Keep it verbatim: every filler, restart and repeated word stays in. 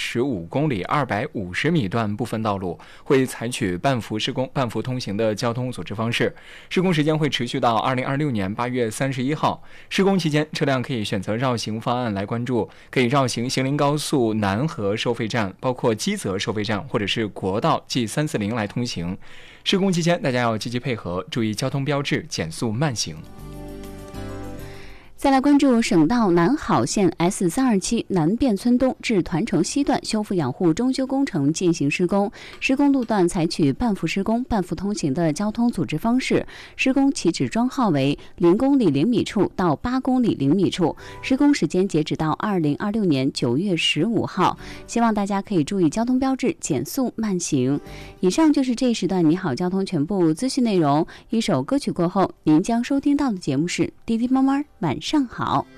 十五公里二百五十米段部分道路会采取半幅施工、半幅通行的交通组织方式。施工时间会持续到二零二六年八月三十一号。施工期间，车辆可以选择绕行方案来关注，可以绕行邢林高速南河收费站，包括基泽收费站，或者是国道 G 三四零来通行。施工期间，大家要积极配合，注意交通标志，减速慢行。 再来关注省道南好线 S 三二七南汴村东至团城西段修复养护中修工程进行施工，施工路段采取半幅施工、半幅通行的交通组织方式，施工起止桩号为零公里零米处到八公里零米处，施工时间截止到二零二六年九月十五号。希望大家可以注意交通标志，减速慢行。以上就是这一时段你好交通全部资讯内容。一首歌曲过后，您将收听到的节目是滴滴妈妈晚上好。